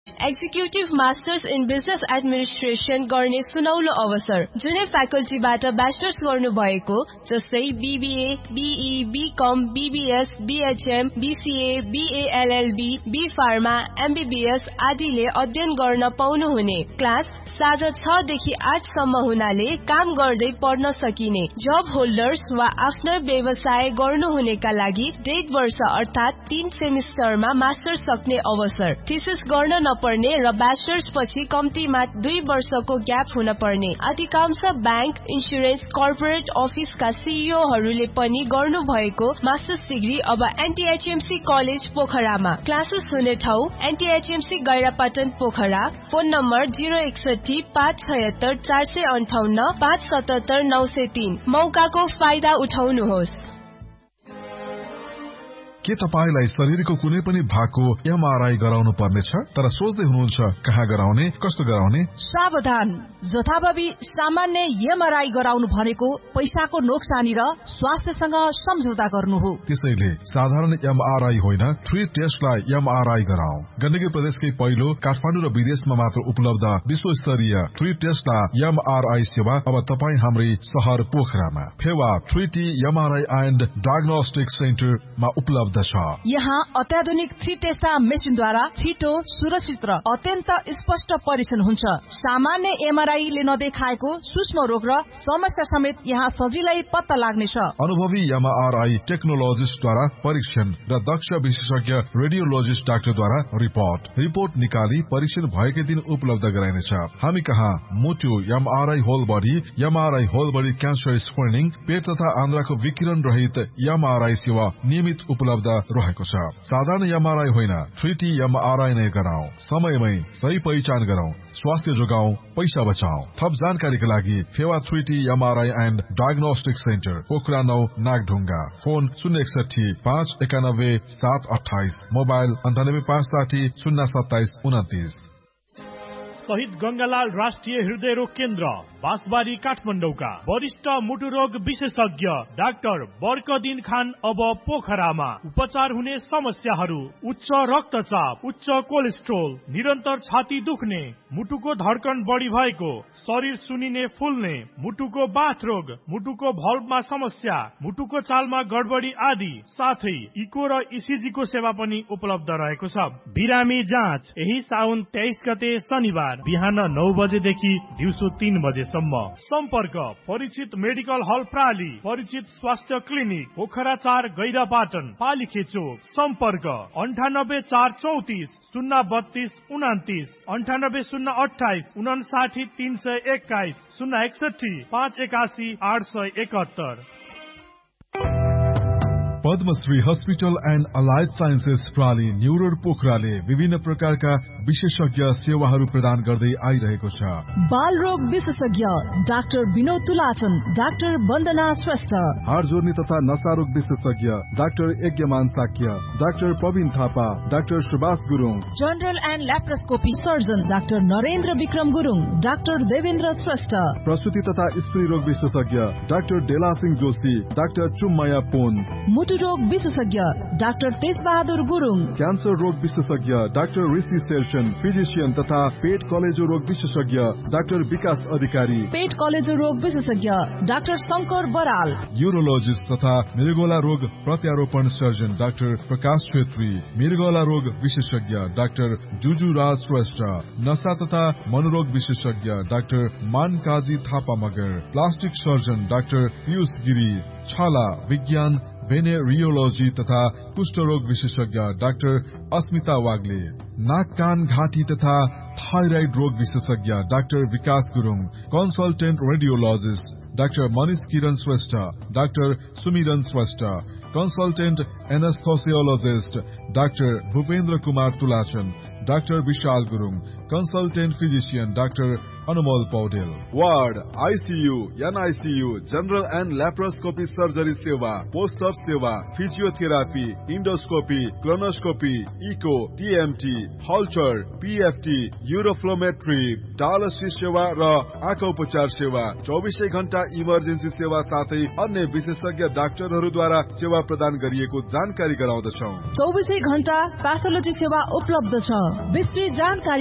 Executive masters in business administration गर्ने सुनौलो अवसर। जुनै फ्याकल्टीबाट ब्याचलर्स गर्नुभएको जस्तै BBA, be, become, BBS, BHM, BCA, BLLB, be pharma, MBBS आदिले अध्ययन गर्न पाउनुहुने। क्लास साँझ 6 देखि 8 सम्म हुनाले काम गर्दै पढ्न सकिने। जब होल्डर्स वा आफ्नो व्यवसाय गर्नुहुनेका लागि 1.5 वर्ष अर्थात् 3 सेमिस्टरमा मास्टर्स सक्ने अवसर। थीसिस गर्न नपर्ने र ब्याचलर्स पछि कम्तीमा 2 वर्षको ग्याप हुन पर्ने। अधिकांश बैंक, इन्स्योरेन्स, कर्पोरेट अफिसका सीईओहरूले पनि गर्नु भएको मास्टर्स डिग्री अब एनटीएचएमसी कलेज पोखरामा। क्लासेस हुने ठाउँ एनटीएचएमसी गैरापाटन पोखरा। Phone number 061 576 458 577 903। मौकाको फाइदा उठाउनुहोस्। के तपाईलाई शरीरको कुनै पनि भागको एमआरआई गराउनु पर्नेछ तर सोच्दै हुनुहुन्छ कहाँ गराउने, कस्तो गराउने? सावधान, जथाभावी सामान्य एमआरआई गराउनु भनेको पैसाको नोक्सानी र स्वास्थ्यसँग सम्झौता गर्नु हो। त्यसैले साधारण एमआरआई होइन, 3 टेस्टलाई एमआरआई गराऊ। गण्डकी प्रदेशकै पहिलो काठमाडौँ र विदेशमा मात्र उपलब्ध विश्वस्तरीय 3 टेस्टलाई एमआरआई सेवा अब तपाई हाम्रै शहर पोखरामा Phewa 3T MRI and diagnostic सेन्टरमा उपलब्ध। यहाँ अत्याधुनिक 3 टेस्टा मेसिनद्वारा छिटो, सुरक्षित र अत्यन्त स्पष्ट परीक्षण हुन्छ। सामान्य एमआरआईले नदेखाएको सूक्ष्म रोग र समस्या समेत यहाँ सजिलै पत्ता लाग्नेछ। अनुभवी एमआरआई टेक्नोलोजिस्टद्वारा परीक्षण र दक्ष विशेषज्ञ रेडियोलोजिस्ट डाक्टरद्वारा रिपोर्ट निकाली परीक्षण भएकै दिन उपलब्ध गराइनेछ। हामी कहाँ मुटु MRI whole body cancer screening, पेट तथा आन्द्राको विकिरण रहित एमआरआई सेवा नियमित उपलब्ध रहेको छ। साधारण एमआरआई होइन, 3T एमआरआई नै गराऊ। समयमै सही पहिचान गरौं, स्वास्थ्य जोगाऊ, पैसा बचाऊ। थप जानकारीका लागि Phewa 3T MRI and diagnostic centre, Pokhara 9, Nagdhunga. Phone 061 591 728, mobile 98 560 027 29। शहीद गंगालाल राष्ट्रिय हृदय रोग केन्द्र, बाँसबारी, काठमाडौँका वरिष्ठ मुटु रोग विशेषज्ञ डाक्टर बर्कदिन खान अब पोखरामा। उपचार हुने समस्याहरू उच्च रक्तचाप, उच्च कोलेस्ट्रोल, निरन्तर छाती दुख्ने, मुटुको धड्कन बढी भएको, शरीर सुनिने फुल्ने, मुटुको बाथ रोग, मुटुको भल्भमा समस्या, मुटुको चालमा गडबडी आदि, साथै इको र इसिजी को सेवा पनि उपलब्ध रहेको छ। बिरामी जाँच यही साउन 23 गते शनिबार बिहान 9 बजेदेखि दिउँसो 3 बजेसम्म। सम्पर्क परिचित मेडिकल हल प्राली, परिचित स्वास्थ्य क्लिनिक पोखरा 4 गैरापाटन, पालिखे चोक। सम्पर्क 98 434 032 29, 98 028 59 321, 061 581 871। Padmashri hospital and allied sciences प्राली new road पोखराले विभिन्न प्रकारका विशेषज्ञ सेवाहरू प्रदान गर्दै आइरहेको छ। बाल रोग विशेषज्ञ डाक्टर विनोद तुलाचन, डाक्टर वन्दना श्रेष्ठ। हाड जोर्नी तथा नशा रोग विशेषज्ञ doctor यज्ञमान Shakya, doctor Praveen Thapa, doctor Subhash Gurung. General and laparoscopy surgeon doctor Narendra Vikram Gurung, doctor Devendra Shrestha. प्रसुति तथा स्त्री रोग विशेषज्ञ डाक्टर डेला सिंह जोशी, डाक्टर चुम्मया पोन। रोग विशेषज्ञ डाक्टर तेजबहादुर गुरुङ। क्यान्सर रोग विशेषज्ञ डाक्टर ऋषि शेरचन, फिजिशियन तथा पेट कलेजो रोग विशेषज्ञ डाक्टर विकास अधिकारी। पेट कलेजो रोग विशेषज्ञ डाक्टर शंकर बराल। यूरोलोजिस्ट तथा मृगौला रोग प्रत्यारोपण सर्जन डाक्टर प्रकाश छेत्री। मृगौला रोग विशेषज्ञ डाक्टर जुजु राज श्रेष्ठ। नशा तथा मनोरोग विशेषज्ञ doctor मानकाजी Thapa Magar. Plastic surgeon doctor Piyush Giri. छाला विज्ञान भेनेरियोलोजी तथा कुष्ठ रोग विशेषज्ञ डाक्टर अस्मिता वाग्ले। नाक कान घाँटी तथा थाइराइड रोग विशेषज्ञ डाक्टर विकास Gurung. Consultant radiologist doctor Manish किरण श्रेष्ठ, डाक्टर सुमिरन Shrestha. Consultant एनेस्थोसियोलोजिस्ट doctor Bhupendra Kumar तुलाचन, doctor Vishal Gurung. Consultant physician doctor Anumol Paudel. Ward, ICU, NICU, general and laparoscopy surgery सेवा, पोस्ट अप सेवा, physiotherapy, endoscopy, colonoscopy, eco, TMT, हल्चर, PFT, uroflowmetry, dialysis सेवा र आँखा उपचार सेवा, 24 घण्टा इमर्जेन्सी सेवा साथै अन्य विशेषज्ञ डाक्टरहरूद्वारा सेवा प्रदान गरिएको जानकारी गराउँदछौँ। 24 घण्टा प्याथोलोजी सेवा उपलब्ध छ। विस्तृत जानकारी